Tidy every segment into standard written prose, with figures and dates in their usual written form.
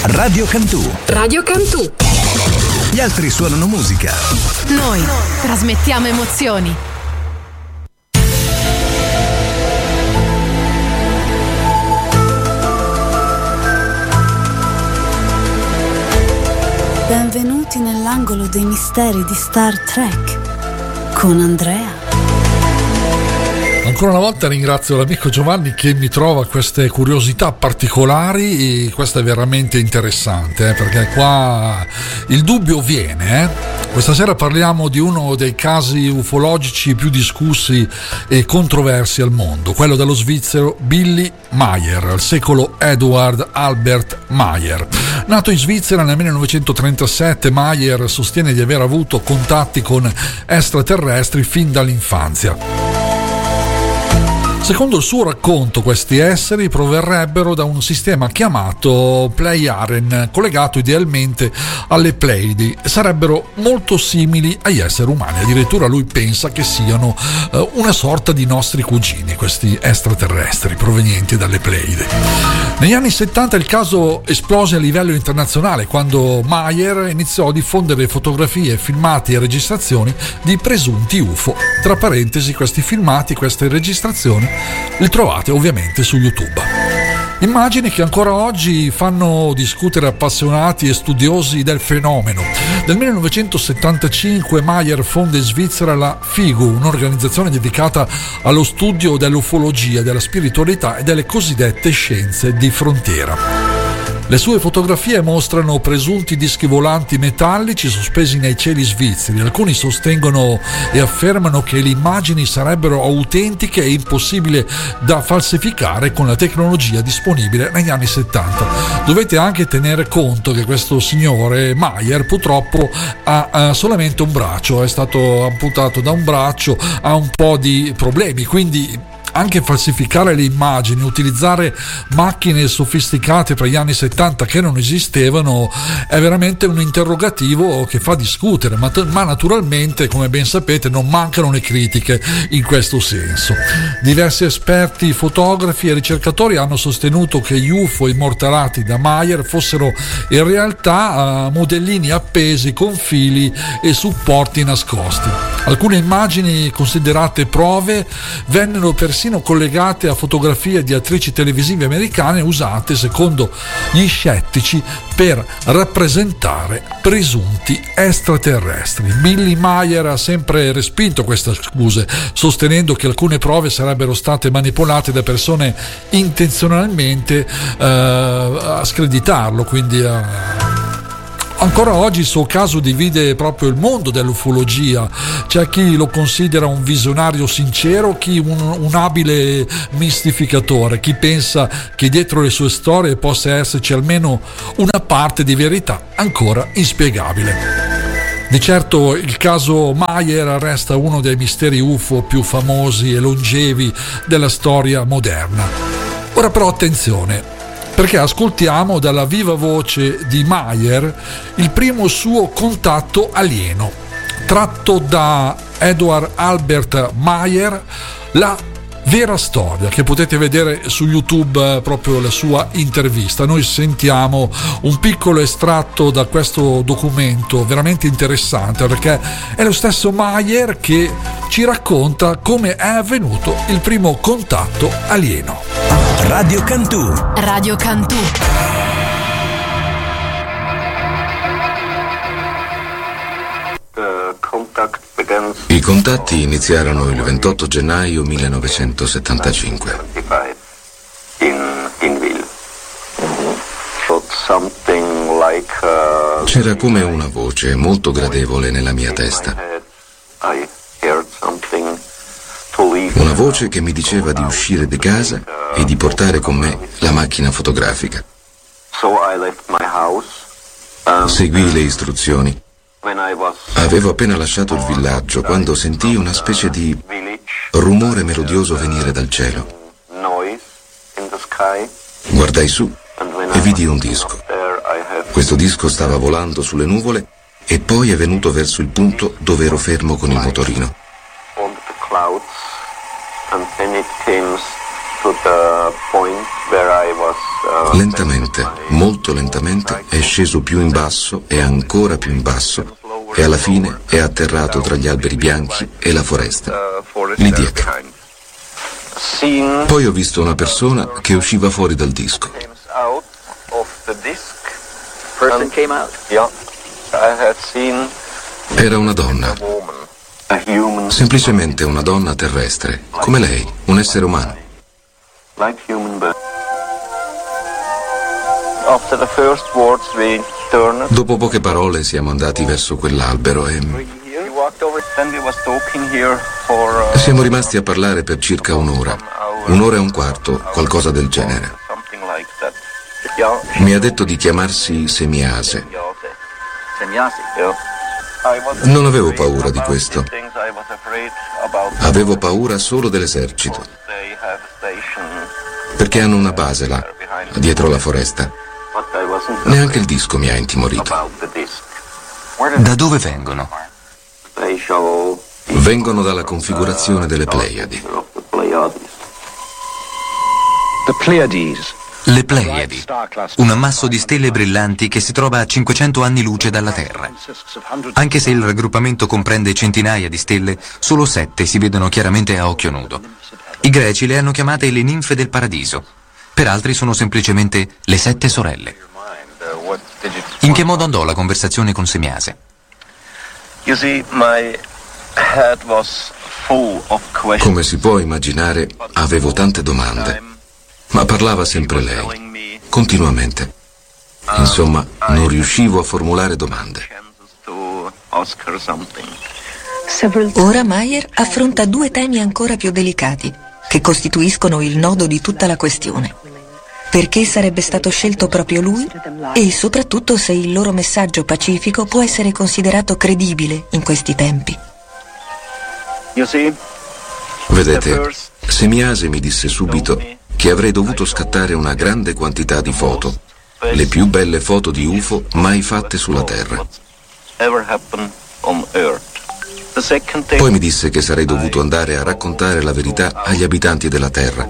Radio Cantù. Radio Cantù. Gli altri suonano musica. Noi trasmettiamo emozioni. Benvenuti nell'angolo dei misteri di Star Trek con Andrea. Ancora una volta ringrazio l'amico Giovanni che mi trova queste curiosità particolari, e questo è veramente interessante, perché qua il dubbio viene. Questa sera parliamo di uno dei casi ufologici più discussi e controversi al mondo, quello dello svizzero Billy Meier, al secolo Edward Albert Meier. Nato in Svizzera nel 1937, Meier sostiene di aver avuto contatti con extraterrestri fin dall'infanzia. Secondo il suo racconto, questi esseri proverrebbero da un sistema chiamato Pleiaren, collegato idealmente alle Pleiadi, e sarebbero molto simili agli esseri umani. Addirittura lui pensa che siano una sorta di nostri cugini, questi extraterrestri provenienti dalle Pleiadi. Negli anni 70 il caso esplose a livello internazionale, quando Meier iniziò a diffondere fotografie, filmati e registrazioni di presunti UFO. Tra parentesi, questi filmati, queste registrazioni li trovate ovviamente su YouTube. Immagini che ancora oggi fanno discutere appassionati e studiosi del fenomeno. Nel 1975 Meier fonda in Svizzera la FIGU, un'organizzazione dedicata allo studio dell'ufologia, della spiritualità e delle cosiddette scienze di frontiera. Le sue fotografie mostrano presunti dischi volanti metallici sospesi nei cieli svizzeri. Alcuni sostengono e affermano che le immagini sarebbero autentiche e impossibili da falsificare con la tecnologia disponibile negli anni 70. Dovete anche tenere conto che questo signore Meier purtroppo ha solamente un braccio, è stato amputato da un braccio, ha un po' di problemi, quindi anche falsificare le immagini, utilizzare macchine sofisticate per gli anni 70 che non esistevano, è veramente un interrogativo che fa discutere, ma naturalmente, come ben sapete, non mancano le critiche in questo senso. Diversi esperti, fotografi e ricercatori hanno sostenuto che gli UFO immortalati da Meier fossero in realtà modellini appesi con fili e supporti nascosti. Alcune immagini considerate prove vennero persino collegate a fotografie di attrici televisive americane usate, secondo gli scettici, per rappresentare presunti extraterrestri. Billy Meier ha sempre respinto queste accuse, sostenendo che alcune prove sarebbero state manipolate da persone intenzionalmente a screditarlo, quindi ancora oggi il suo caso divide proprio il mondo dell'ufologia. C'è chi lo considera un visionario sincero, chi un abile mistificatore, chi pensa che dietro le sue storie possa esserci almeno una parte di verità ancora inspiegabile. Di certo il caso Meier resta uno dei misteri UFO più famosi e longevi della storia moderna. Ora però attenzione, perché ascoltiamo dalla viva voce di Meier il primo suo contatto alieno, tratto da Edward Albert Meier, la vera storia, che potete vedere su YouTube, proprio la sua intervista. Noi sentiamo un piccolo estratto da questo documento veramente interessante, perché è lo stesso Meier che ci racconta come è avvenuto il primo contatto alieno. Radio Cantù. Radio Cantù. I contatti iniziarono il 28 gennaio 1975. C'era come una voce molto gradevole nella mia testa. Una voce che mi diceva di uscire di casa e di portare con me la macchina fotografica. Seguii le istruzioni. Avevo appena lasciato il villaggio quando sentii una specie di rumore melodioso venire dal cielo. Guardai su e vidi un disco. Questo disco stava volando sulle nuvole e poi è venuto verso il punto dove ero fermo con il motorino. And then it came to the point where I was Lentamente, molto lentamente, è sceso più in basso e ancora più in basso e alla fine è atterrato tra gli alberi bianchi e la foresta, lì dietro. Poi ho visto una persona che usciva fuori dal disco. Era una donna, semplicemente una donna terrestre, come lei, un essere umano. Dopo poche parole siamo andati verso quell'albero e siamo rimasti a parlare per circa un'ora e un quarto, qualcosa del genere. Mi ha detto di chiamarsi Semiase. Non avevo paura di questo. Avevo paura solo dell'esercito, perché hanno una base là, dietro la foresta. Neanche il disco mi ha intimorito. Da dove vengono? Vengono dalla configurazione delle Pleiadi. Le Pleiadi, un ammasso di stelle brillanti che si trova a 500 anni luce dalla Terra. Anche se il raggruppamento comprende centinaia di stelle, solo 7 si vedono chiaramente a occhio nudo. I greci le hanno chiamate le ninfe del paradiso. Per altri sono semplicemente le 7 sorelle. In che modo andò la conversazione con Semiase? Come si può immaginare, avevo tante domande, ma parlava sempre lei, continuamente. Insomma, non riuscivo a formulare domande. Ora Meyer affronta 2 temi ancora più delicati, che costituiscono il nodo di tutta la questione. Perché sarebbe stato scelto proprio lui e soprattutto se il loro messaggio pacifico può essere considerato credibile in questi tempi. Vedete, Semiase mi disse subito che avrei dovuto scattare una grande quantità di foto, le più belle foto di UFO mai fatte sulla Terra. Poi mi disse che sarei dovuto andare a raccontare la verità agli abitanti della Terra.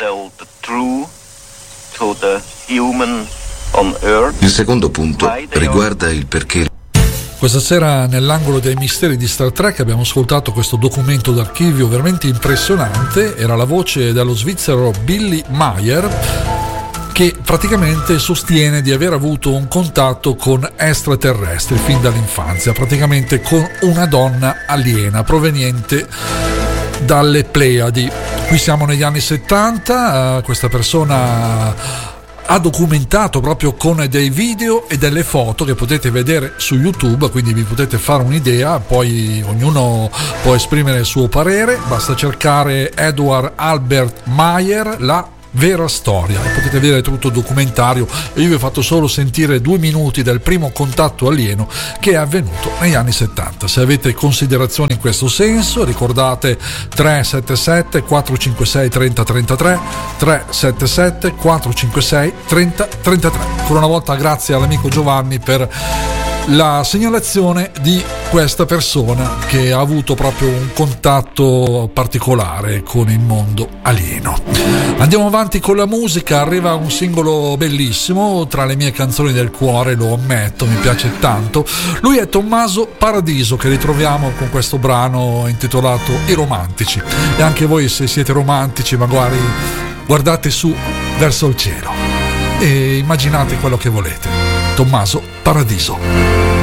Il secondo punto riguarda il perché. Questa sera nell'angolo dei misteri di Star Trek abbiamo ascoltato questo documento d'archivio veramente impressionante. Era la voce dello svizzero Billy Meyer, che praticamente sostiene di aver avuto un contatto con extraterrestri fin dall'infanzia, praticamente con una donna aliena proveniente dalle Pleiadi. Qui siamo negli anni 70, questa persona ha documentato proprio con dei video e delle foto che potete vedere su YouTube, quindi vi potete fare un'idea, poi ognuno può esprimere il suo parere, basta cercare Edward Albert Meyer, la vera storia, e potete vedere tutto il documentario. E io vi ho fatto solo sentire 2 minuti del primo contatto alieno che è avvenuto negli anni 70. Se avete considerazioni in questo senso, ricordate 377 456 3033, 377 456 3033. Ancora una volta grazie all'amico Giovanni per la segnalazione di questa persona che ha avuto proprio un contatto particolare con il mondo alieno. Andiamo avanti con la musica, arriva un singolo bellissimo, tra le mie canzoni del cuore, lo ammetto, mi piace tanto. Lui è Tommaso Paradiso, che ritroviamo con questo brano intitolato I Romantici. E anche voi, se siete romantici, magari guardate su verso il cielo e immaginate quello che volete. Tommaso Paradiso.